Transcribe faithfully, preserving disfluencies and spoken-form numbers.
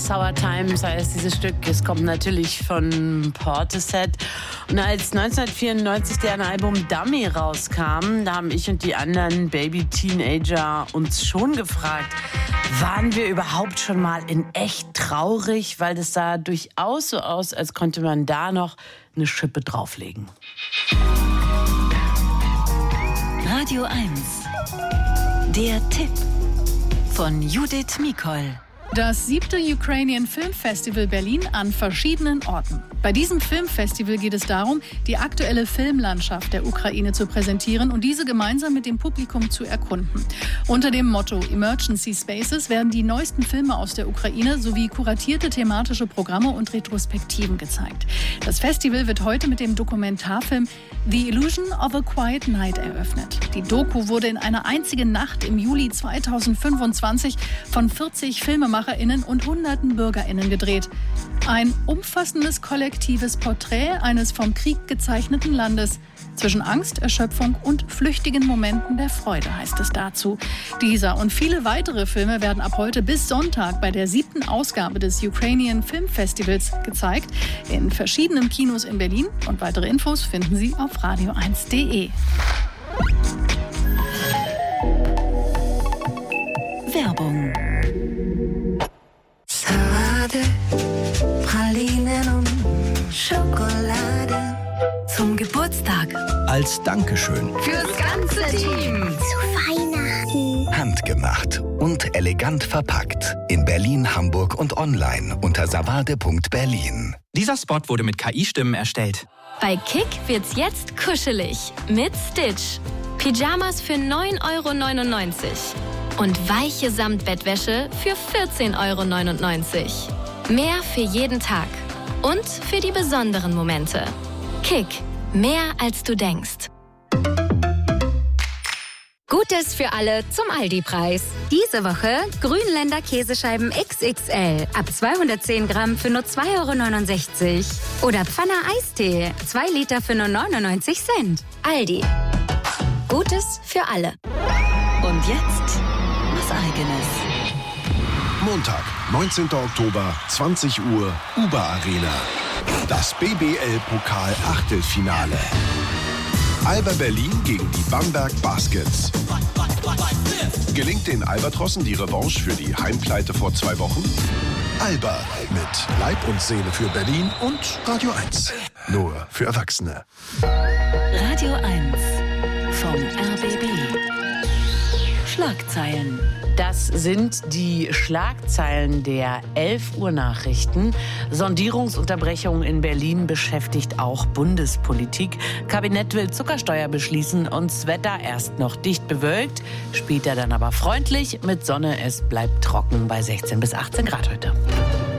Sour Times heißt dieses Stück. Es kommt natürlich von Portishead. Und als neunzehnhundertvierundneunzig deren Album Dummy rauskam, da haben ich und die anderen Baby-Teenager uns schon gefragt, waren wir überhaupt schon mal in echt traurig? Weil das sah durchaus so aus, als konnte man da noch eine Schippe drauflegen. Radio eins. Der Tipp von Judith Mikol. Das siebte Ukrainian Film Festival Berlin an verschiedenen Orten. Bei diesem Filmfestival geht es darum, die aktuelle Filmlandschaft der Ukraine zu präsentieren und diese gemeinsam mit dem Publikum zu erkunden. Unter dem Motto Emergency Spaces werden die neuesten Filme aus der Ukraine sowie kuratierte thematische Programme und Retrospektiven gezeigt. Das Festival wird heute mit dem Dokumentarfilm The Illusion of a Quiet Night eröffnet. Die Doku wurde in einer einzigen Nacht im Juli zweitausendfünfundzwanzig von vierzig FilmemacherInnen und hunderten BürgerInnen gedreht. Ein umfassendes kollektives Porträt eines vom Krieg gezeichneten Landes. Zwischen Angst, Erschöpfung und flüchtigen Momenten der Freude heißt es dazu. Dieser und viele weitere Filme werden ab heute bis Sonntag bei der siebten Ausgabe des Ukrainian Film Festivals gezeigt. In verschiedenen Kinos in Berlin. Und weitere Infos finden Sie auf radio eins punkt de. Werbung. Salate, Pralinen und Schokolade. Zum Geburtstag. Als Dankeschön. Fürs ganze Team. Zu Weihnachten. Handgemacht und elegant verpackt. In Berlin, Hamburg und online unter savade punkt berlin. Dieser Spot wurde mit K I-Stimmen erstellt. Bei Kick wird's jetzt kuschelig mit Stitch. Pyjamas für neun Euro neunundneunzig und weiche Samtbettwäsche für vierzehn Euro neunundneunzig. Mehr für jeden Tag und für die besonderen Momente. Kick, mehr als du denkst. Gutes für alle zum Aldi-Preis. Diese Woche Grünländer Käsescheiben X X L ab zweihundertzehn Gramm für nur zwei Euro neunundsechzig. Oder Pfanner Eistee, zwei Liter für nur neunundneunzig Cent. Aldi. Gutes für alle. Und jetzt was Eigenes. Montag, neunzehnten Oktober, zwanzig Uhr, Uber Arena. Das B B L-Pokal-Achtelfinale. Alba Berlin gegen die Bamberg Baskets. Gelingt den Albatrossen die Revanche für die Heimpleite vor zwei Wochen? Alba mit Leib und Seele für Berlin und Radio eins. Nur für Erwachsene. Radio eins vom R B B. Schlagzeilen. Das sind die Schlagzeilen der elf Uhr Nachrichten. Sondierungsunterbrechung in Berlin beschäftigt auch Bundespolitik. Kabinett will Zuckersteuer beschließen und das Wetter erst noch dicht bewölkt, später dann aber freundlich mit Sonne. Es bleibt trocken bei sechzehn bis achtzehn Grad heute.